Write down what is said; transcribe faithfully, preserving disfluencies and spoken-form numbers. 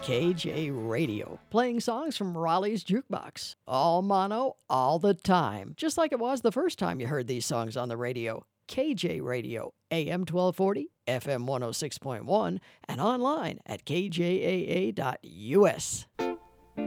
K J Radio, playing songs from Raleigh's Jukebox. All mono, all the time, just like it was the first time you heard these songs on the radio. K J Radio, A M twelve forty, F M one oh six point one, and online at k j a a dot u s.